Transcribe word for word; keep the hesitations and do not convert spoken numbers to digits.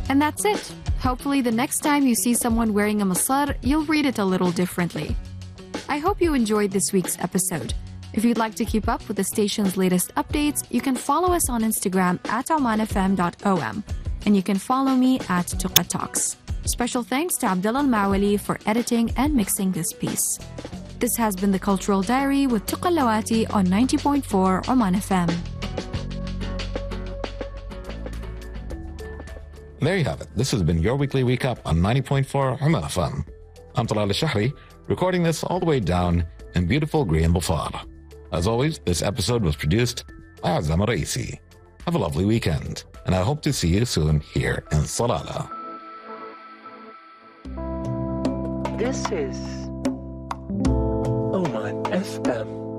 And that's it. Hopefully the next time you see someone wearing a masar, you'll read it a little differently. I hope you enjoyed this week's episode. If you'd like to keep up with the station's latest updates, you can follow us on Instagram at oman f m dot o m, and you can follow me at Tuqa Talks. Special thanks to Abdullah Al-Mawali for editing and mixing this piece. This has been The Cultural Diary with Tuqa Lawati on ninety point four Oman F M. There you have it. This has been your weekly recap on ninety point four Oman F M. I'm Talal Al-Shahri, recording this all the way down in beautiful Green Bufar. As always, this episode was produced by Azam Raisi. Have a lovely weekend, and I hope to see you soon here in Salalah. This is Oman F M.